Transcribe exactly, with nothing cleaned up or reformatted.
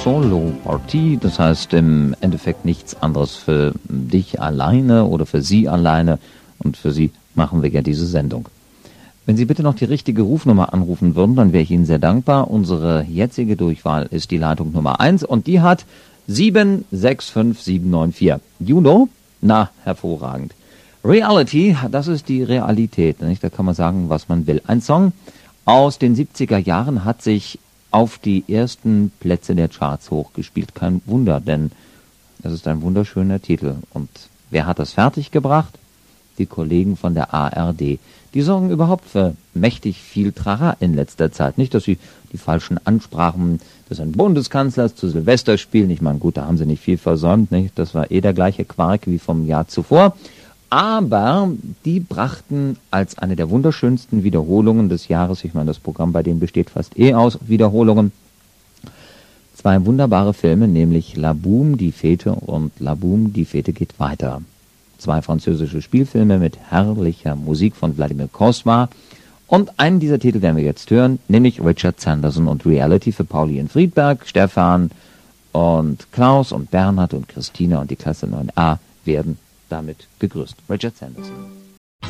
Solo-Partie, das heißt im Endeffekt nichts anderes für dich alleine oder für Sie alleine, und für Sie machen wir ja diese Sendung. Wenn Sie bitte noch die richtige Rufnummer anrufen würden, dann wäre ich Ihnen sehr dankbar. Unsere jetzige Durchwahl ist die Leitung Nummer eins und die hat sieben sechs fünf sieben neun vier. You know? Na, hervorragend. Reality, das ist die Realität, nicht? Da kann man sagen, was man will. Ein Song aus den siebziger Jahren hat sich auf die ersten Plätze der Charts hochgespielt. Kein Wunder, denn das ist ein wunderschöner Titel. Und wer hat das fertiggebracht? Die Kollegen von der A R D. Die sorgen überhaupt für mächtig viel Trara in letzter Zeit. Nicht, dass sie die falschen Ansprachen des Bundeskanzlers zu Silvester spielen. Ich meine, gut, da haben sie nicht viel versäumt. Nicht? Das war eh der gleiche Quark wie vom Jahr zuvor. Aber die brachten als eine der wunderschönsten Wiederholungen des Jahres, ich meine, das Programm bei denen besteht fast eh aus Wiederholungen, zwei wunderbare Filme, nämlich La Boum, die Fete und La Boum, die Fete geht weiter. Zwei französische Spielfilme mit herrlicher Musik von Vladimir Kosma. Und einen dieser Titel werden wir jetzt hören, nämlich Richard Sanderson und Reality für Pauline Friedberg, Stefan und Klaus und Bernhard und Christina und die Klasse neun a werden damit gegrüßt. Richard Sanderson.